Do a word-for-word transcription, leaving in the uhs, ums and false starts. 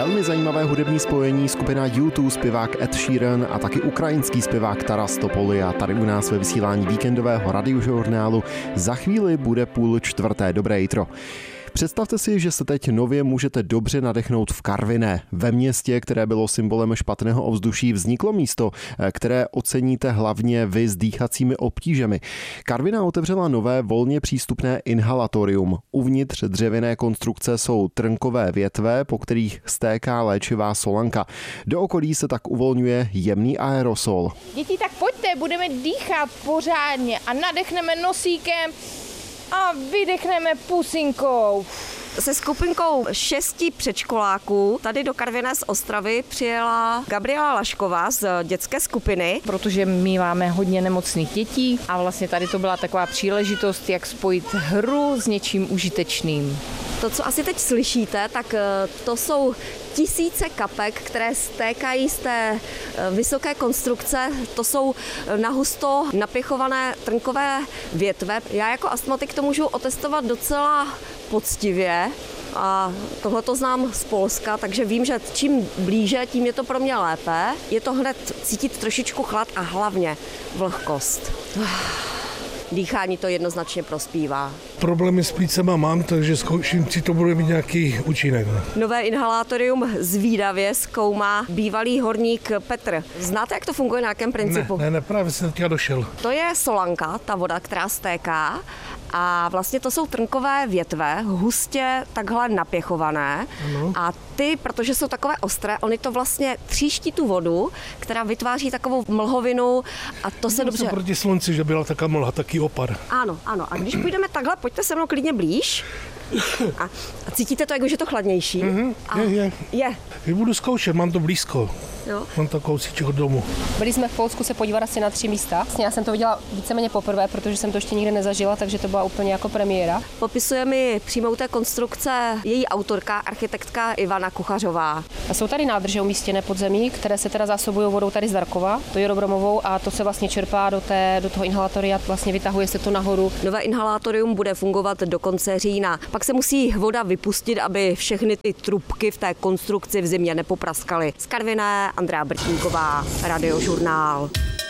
Velmi zajímavé hudební spojení, skupina U dva, zpěvák Ed Sheeran a taky ukrajinský zpěvák Taras Topolia. Tady u nás ve vysílání víkendového radiožurnálu za chvíli bude půl čtvrté. Dobré jitro. Představte si, že se teď nově můžete dobře nadechnout v Karviné. Ve městě, které bylo symbolem špatného ovzduší, vzniklo místo, které oceníte hlavně vy s dýchacími obtížemi. Karviná otevřela nové volně přístupné inhalatorium. Uvnitř dřevěné konstrukce jsou trnkové větve, po kterých stéká léčivá solanka. Do okolí se tak uvolňuje jemný aerosol. Děti, tak pojďte, budeme dýchat pořádně a nadechneme nosíkem a vydechneme pusinkou. Se skupinkou šesti předškoláků tady do Karviné z Ostravy přijela Gabriela Lašková z dětské skupiny. Protože my máme hodně nemocných dětí a vlastně tady to byla taková příležitost, jak spojit hru s něčím užitečným. To, co asi teď slyšíte, tak to jsou tisíce kapek, které stékají z té vysoké konstrukce. To jsou nahusto napěchované trnkové větve. Já jako astmatik to můžu otestovat docela poctivě. A tohle to znám z Polska, takže vím, že čím blíže, tím je to pro mě lépe. Je to hned cítit trošičku chlad a hlavně vlhkost. Dýchání to jednoznačně prospívá. Problémy s plícema mám, takže zkouším, si to bude mít nějaký účinek. Nové inhalatorium zvídavě zkoumá bývalý horník Petr. Znáte, jak to funguje, na jakém principu? Ne, ne, ne právě jsem teďka došel. To je solanka, ta voda, která stéká. A vlastně to jsou trnkové větve, hustě takhle napěchované. Ano. A ty, protože jsou takové ostré, oni to vlastně tříští tu vodu, která vytváří takovou mlhovinu a to se dobře... proti slunci, že byla taková mlha, taký opar. Ano, ano. A když půjdeme takhle, pojďte se mnou klidně blíž. A, a cítíte to, jako, že je to chladnější? Mm-hmm, a je, je. Je. Já budu zkoušet, mám to blízko. Jo. Mám to kousíček od domu. Byli jsme v Polsku se podívat asi na tři místa. Já jsem to viděla víceméně poprvé, protože jsem to ještě nikdy nezažila, takže to byla úplně jako premiéra. Popisuje mi přímou té konstrukce její autorka, architektka Ivana Kuchařová. A jsou tady nádrže umístěné pod zemí, které se teda zásobují vodou tady z Darkova, to je Dobromovou, a to se vlastně čerpá do, té, do toho inhalatoria, vlastně vytahuje se to nahoru. Nové inhalatorium bude fungovat do konce října. Pak se musí voda vypustit, aby všechny ty trubky v té konstrukci v zimě nepopraskaly. Z Karviné Andrea Brtníková, Radiožurnál.